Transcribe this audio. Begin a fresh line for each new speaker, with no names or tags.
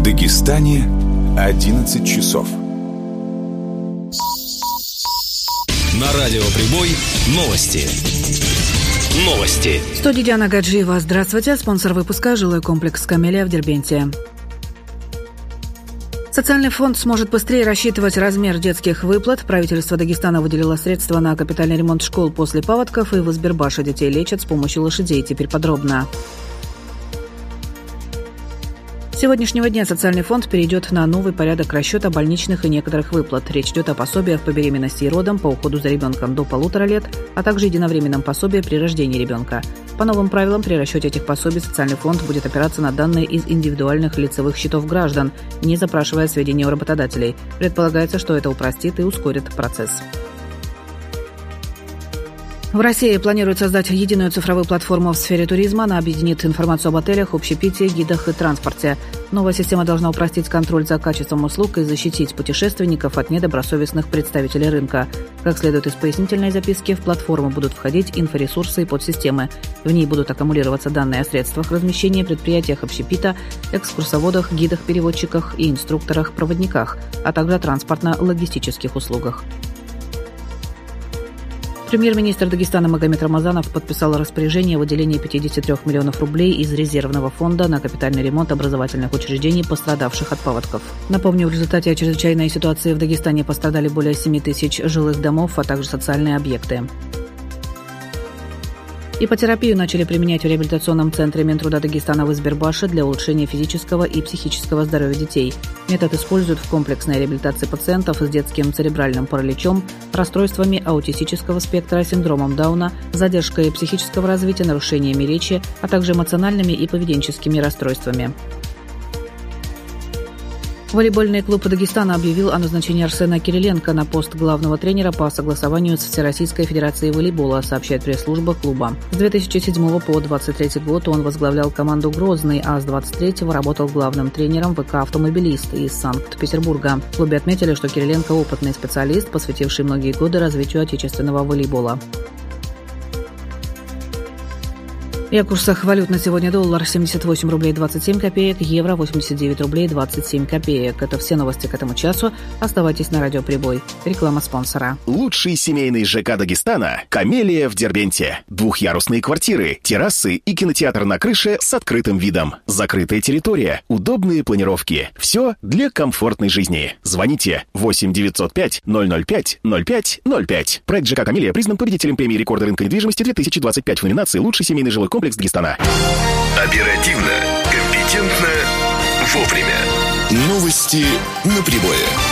Дагестане 11 часов.
На радио «Прибой» новости. Новости.
В студии Диана Гаджиева. Здравствуйте. Спонсор выпуска – жилой комплекс «Камелия» в Дербенте. Социальный фонд сможет быстрее рассчитывать размер детских выплат. Правительство Дагестана выделило средства на капитальный ремонт школ после паводков, и в Избербаше детей лечат с помощью лошадей. Теперь подробно. С сегодняшнего дня социальный фонд перейдет на новый порядок расчета больничных и некоторых выплат. Речь идет о пособиях по беременности и родам, по уходу за ребенком до 1,5 лет, а также единовременном пособии при рождении ребенка. По новым правилам, при расчете этих пособий социальный фонд будет опираться на данные из индивидуальных лицевых счетов граждан, не запрашивая сведения у работодателей. Предполагается, что это упростит и ускорит процесс. В России планируют создать единую цифровую платформу в сфере туризма. Она объединит информацию об отелях, общепите, гидах и транспорте. Новая система должна упростить контроль за качеством услуг и защитить путешественников от недобросовестных представителей рынка. Как следует из пояснительной записки, в платформу будут входить инфоресурсы и подсистемы. В ней будут аккумулироваться данные о средствах размещения, предприятиях общепита, экскурсоводах, гидах-переводчиках и инструкторах-проводниках, а также о транспортно-логистических услугах. Премьер-министр Дагестана Магомед Рамазанов подписал распоряжение о выделении 53 миллионов рублей из резервного фонда на капитальный ремонт образовательных учреждений, пострадавших от паводков. Напомню, в результате чрезвычайной ситуации в Дагестане пострадали более 7 тысяч жилых домов, а также социальные объекты. Ипотерапию начали применять в реабилитационном центре Минтруда Дагестана в Избербаше для улучшения физического и психического здоровья детей. Метод используют в комплексной реабилитации пациентов с детским церебральным параличом, расстройствами аутистического спектра, синдромом Дауна, задержкой психического развития, нарушениями речи, а также эмоциональными и поведенческими расстройствами. Волейбольный клуб Дагестана объявил о назначении Арсена Кириленко на пост главного тренера по согласованию с Всероссийской Федерацией волейбола, сообщает пресс-служба клуба. С 2007 по 2023 год он возглавлял команду «Грозный», а с 2023 работал главным тренером ВК «Автомобилист» из Санкт-Петербурга. В клубе отметили, что Кириленко – опытный специалист, посвятивший многие годы развитию отечественного волейбола. И о курсах валют на сегодня: доллар 78 рублей 27 копеек, евро 89 рублей 27 копеек. Это все новости к этому часу. Оставайтесь на радио «Прибой». Реклама спонсора.
Лучший семейный ЖК Дагестана – «Камелия» в Дербенте. Двухъярусные квартиры, террасы и кинотеатр на крыше с открытым видом. Закрытая территория, удобные планировки. Все для комфортной жизни. Звоните 8 905 005 05 05. Проект ЖК «Камелия» признан победителем премии рекорда рынка недвижимости 2025 в номинации «Лучший семейный жилой комплекс Дагестана».
Оперативно, компетентно, вовремя.
Новости на Прибое.